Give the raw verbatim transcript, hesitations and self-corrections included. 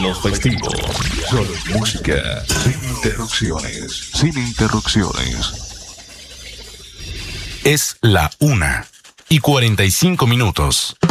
Los festivos. Solo música. Sin interrupciones. Sin interrupciones. Es la una y cuarenta y cinco minutos.